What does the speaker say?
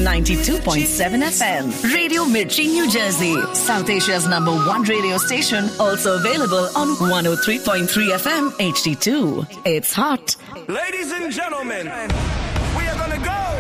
92.7 FM. Radio Mirchi, New Jersey. South Asia's #1 radio station. Also available on 103.3 FM HD2. It's hot. Ladies and gentlemen, we are gonna go.